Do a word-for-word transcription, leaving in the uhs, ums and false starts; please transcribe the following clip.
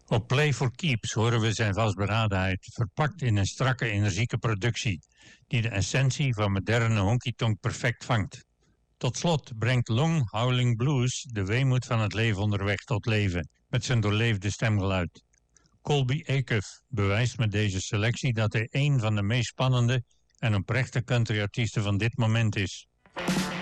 Op Play for Keeps horen we zijn vastberadenheid, verpakt in een strakke, energieke productie, die de essentie van moderne honky-tonk perfect vangt. Tot slot brengt Long Howling Blues de weemoed van het leven onderweg tot leven, met zijn doorleefde stemgeluid. Colby Acuff bewijst met deze selectie dat hij een van de meest spannende en oprechte countryartiesten van dit moment is.